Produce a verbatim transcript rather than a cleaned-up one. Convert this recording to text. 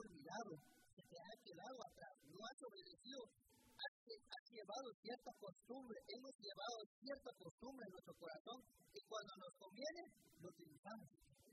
olvidado, se te ha quedado atrás, no has obedecido, has, has llevado cierta costumbre, hemos llevado cierta costumbre